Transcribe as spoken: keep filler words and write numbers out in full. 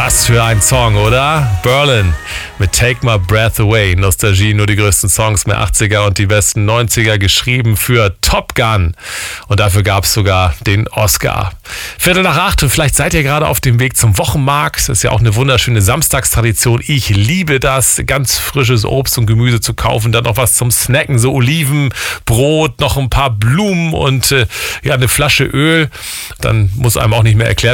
Was für ein Song, oder? Berlin mit Take My Breath Away. Nostalgie, nur die größten Songs mehr achtziger und die besten neunziger, geschrieben für Top Gun. Und dafür gab es sogar den Oscar. Viertel nach acht und vielleicht seid ihr gerade auf dem Weg zum Wochenmarkt. Das ist ja auch eine wunderschöne Samstagstradition. Ich liebe das, ganz frisches Obst und Gemüse zu kaufen, dann noch was zum Snacken, so Oliven, Brot, noch ein paar Blumen und äh, ja, eine Flasche Öl. Dann muss einem auch nicht mehr erklärt